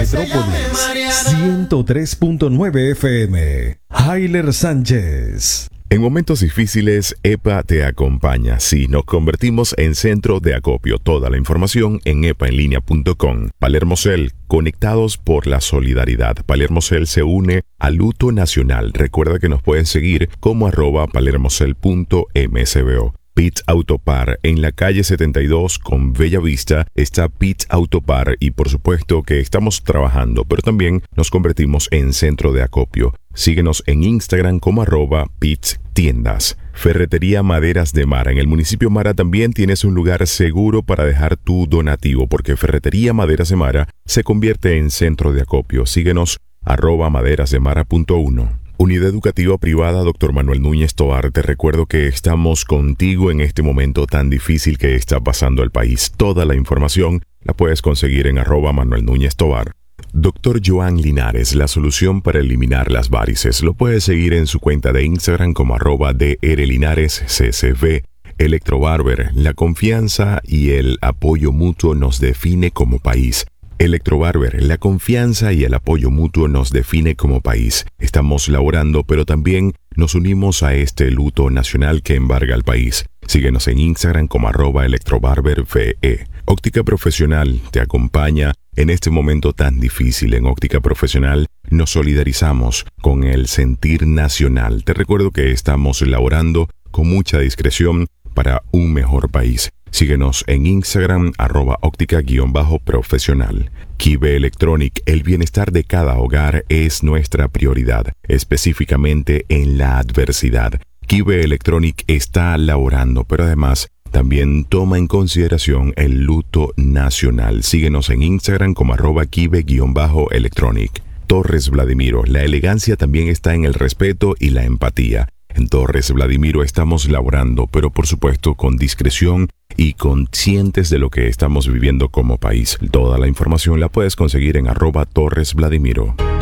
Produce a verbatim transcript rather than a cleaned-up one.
Metrópolis ciento tres punto nueve F M. Hayler Sánchez. En momentos difíciles, E P A te acompaña. Sí, nos convertimos en centro de acopio. Toda la información en epa en línea punto com. Palermocel, conectados por la solidaridad. Palermocel se une al luto nacional. Recuerda que nos pueden seguir como arroba palermocel punto msbo. Pitts Autopar, en la calle setenta y dos con Bella Vista está Pitts Autopar, y por supuesto que estamos trabajando, pero también nos convertimos en centro de acopio. Síguenos en Instagram como arroba Pitts Tiendas. Ferretería Maderas de Mara. En el municipio Mara también tienes un lugar seguro para dejar tu donativo, porque Ferretería Maderas de Mara se convierte en centro de acopio. Síguenos arroba maderasdemara punto uno. Unidad Educativa Privada Doctor Manuel Núñez Tovar, te recuerdo que estamos contigo en este momento tan difícil que está pasando el país. Toda la información la puedes conseguir en arroba Manuel Núñez Tovar. Doctor Joan Linares, la solución para eliminar las varices. Lo puedes seguir en su cuenta de Instagram como arroba drlinaresccv. Electrobarber, la confianza y el apoyo mutuo nos define como país. Electrobarber, la confianza y el apoyo mutuo nos define como país. Estamos laborando, pero también nos unimos a este luto nacional que embarga al país. Síguenos en Instagram como arroba electrobarberve. Óptica Profesional te acompaña en este momento tan difícil. En Óptica Profesional nos solidarizamos con el sentir nacional. Te recuerdo que estamos laborando con mucha discreción para un mejor país. Síguenos en Instagram, arroba óptica-profesional. Kibe Electronic, el bienestar de cada hogar es nuestra prioridad, específicamente en la adversidad. Kibe Electronic está laborando, pero además también toma en consideración el luto nacional. Síguenos en Instagram como arroba kibe-electronic. Torres Vladimiro, la elegancia también está en el respeto y la empatía. En Torres Vladimiro estamos laborando, pero por supuesto con discreción y conscientes de lo que estamos viviendo como país. Toda la información la puedes conseguir en arroba Torres Vladimiro.